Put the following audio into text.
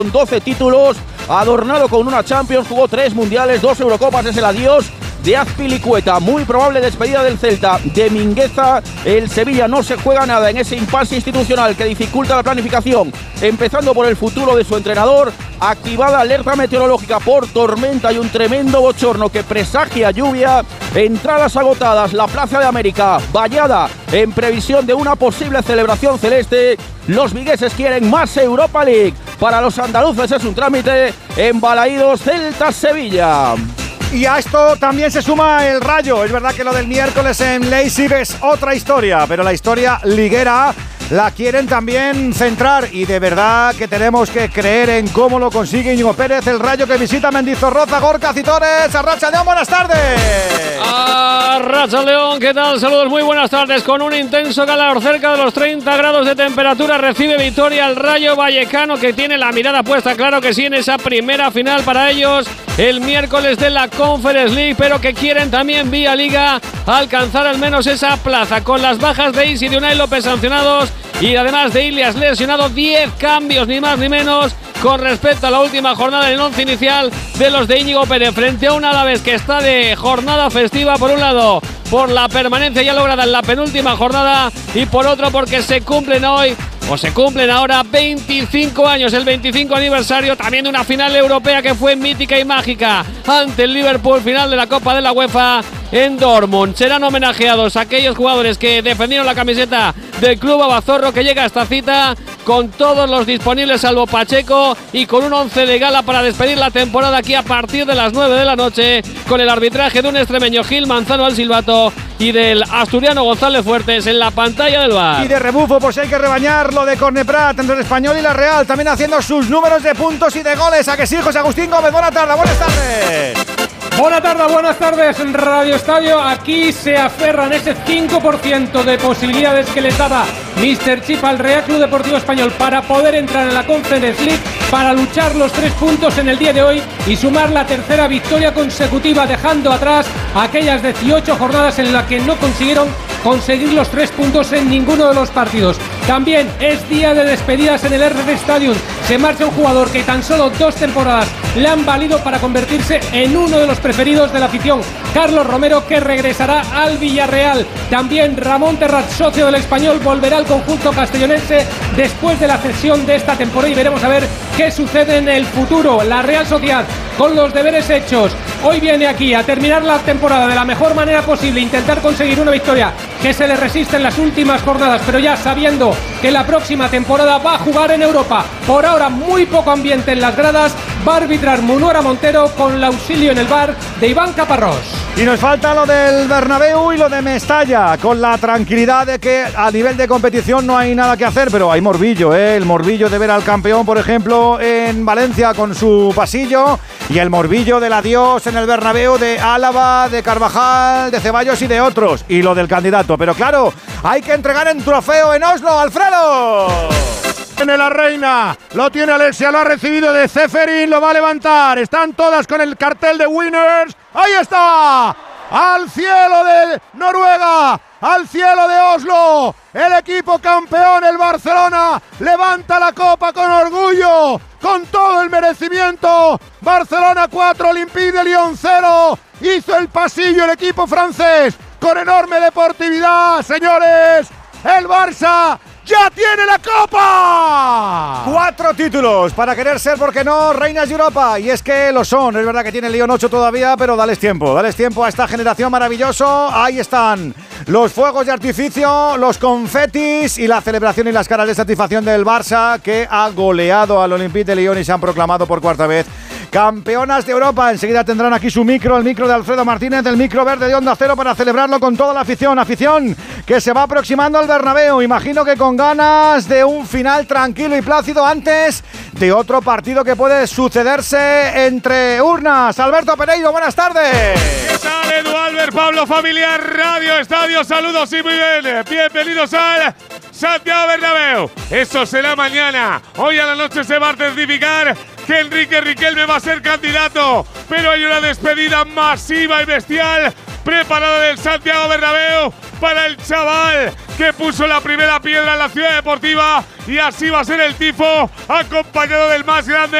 12 títulos, adornado con una Champions, jugó 3 mundiales, 2 Eurocopas, es el adiós de Azpilicueta. Muy probable despedida del Celta de Mingueza. El Sevilla no se juega nada en ese impasse institucional que dificulta la planificación, empezando por el futuro de su entrenador. Activada alerta meteorológica por tormenta y un tremendo bochorno que presagia lluvia. Entradas agotadas, la Plaza de América vallada en previsión de una posible celebración celeste. Los vigueses quieren más Europa League. Para los andaluces es un trámite. Embalaídos Celta-Sevilla. Y a esto también se suma el Rayo. Es verdad que lo del miércoles en Leipzig es otra historia, pero la historia liguera la quieren también centrar y de verdad que tenemos que creer en cómo lo consigue Íñigo Pérez. El Rayo que visita Mendizorroza, Gorka Citores. Arracha León, buenas tardes. Arracha León, ¿qué tal? Saludos, muy buenas tardes. Con un intenso calor, cerca de los 30 grados de temperatura, recibe victoria el Rayo Vallecano, que tiene la mirada puesta, claro que sí, en esa primera final para ellos el miércoles de la Conference League, pero que quieren también vía Liga alcanzar al menos esa plaza. Con las bajas de Isi y de Unai López sancionados y además de Ilias lesionado, 10 cambios ni más ni menos con respecto a la última jornada en el once inicial de los de Íñigo Pérez, frente a un Alavés que está de jornada festiva, por un lado por la permanencia ya lograda en la penúltima jornada y por otro porque se cumplen hoy o se cumplen ahora 25 años, el 25 aniversario también de una final europea que fue mítica y mágica ante el Liverpool, final de la Copa de la UEFA en Dortmund. Serán homenajeados aquellos jugadores que defendieron la camiseta del Club Abazorro, que llega a esta cita con todos los disponibles salvo Pacheco y con un 11 de gala para despedir la temporada aquí a partir de las 9 de la noche, con el arbitraje de un extremeño, Gil Manzano al silbato, y del asturiano González Fuertes en la pantalla del VAR. Y de rebufo, pues hay que rebañar lo de Corneprat entre el Español y la Real, también haciendo sus números de puntos y de goles. ¿A que sí, José Agustín Gómez? Buenas tardes, buenas tardes. Buenas tardes en Radio Estadio. Aquí se aferran ese 5% de posibilidades que les daba Mr. Chip al Real Club Deportivo Español para poder entrar en la Conference League, para luchar los 3 puntos en el día de hoy y sumar la tercera victoria consecutiva, dejando atrás aquellas 18 jornadas en las que no consiguieron conseguir los 3 puntos en ninguno de los partidos. También es día de despedidas en el RD Stadium. Se marcha un jugador que tan solo 2 temporadas le han valido para convertirse en uno de los preferidos de la afición, Carlos Romero, que regresará al Villarreal. También Ramón Terrat, socio del Español, volverá al conjunto castellonense después de la cesión de esta temporada y veremos a ver qué sucede en el futuro. La Real Sociedad, con los deberes hechos, hoy viene aquí a terminar la temporada de la mejor manera posible, intentar conseguir una victoria que se le resiste en las últimas jornadas, pero ya sabiendo que la próxima temporada va a jugar en Europa. Por ahora muy poco ambiente en las gradas, va a arbitrar Munuera Montero con el auxilio en el VAR de Iván Caparrós. Y nos falta lo del Bernabéu y lo de Mestalla, con la tranquilidad de que a nivel de competición no hay nada que hacer, pero hay morbillo, el morbillo de ver al campeón, por ejemplo, en Valencia con su pasillo, y el morbillo del adiós en el Bernabéu de Álava, de Carvajal, de Ceballos y de otros, y lo del candidato. Pero claro, hay que entregar en trofeo en Oslo, ¡Alfredo! Tiene la reina, lo tiene Alexia, lo ha recibido de Ceferin, lo va a levantar, están todas con el cartel de Winners, ¡ahí está! Al cielo de Noruega, al cielo de Oslo, el equipo campeón, el Barcelona, levanta la copa con orgullo, con todo el merecimiento. Barcelona 4, Olympique de Lyon 0, hizo el pasillo el equipo francés, con enorme deportividad, señores, el Barça ¡ya tiene la copa! 4 títulos para querer ser, ¿por qué no?, reinas de Europa. Y es que lo son, es verdad que tiene el Lyon 8 todavía, pero dales tiempo a esta generación maravilloso. Ahí están los fuegos de artificio, los confetis y la celebración y las caras de satisfacción del Barça, que ha goleado al Olympique de Lyon y se han proclamado por 4ª vez campeonas de Europa. Enseguida tendrán aquí su micro, el micro de Alfredo Martínez, el micro verde de Onda Cero, para celebrarlo con toda la afición que se va aproximando al Bernabéu. Imagino que con ganas de un final tranquilo y plácido antes de otro partido que puede sucederse entre urnas. Alberto Pereiro, buenas tardes. ¿Qué tal, Edu Albert, Pablo, familiar, Radio Estadio? Saludos y muy bien. Bienvenidos al Santiago Bernabéu. Eso será mañana. Hoy a la noche se va a certificar que Enrique Riquelme va a ser candidato, pero hay una despedida masiva y bestial preparada del Santiago Bernabéu para el chaval que puso la primera piedra en la Ciudad Deportiva, y así va a ser el tifo, acompañado del más grande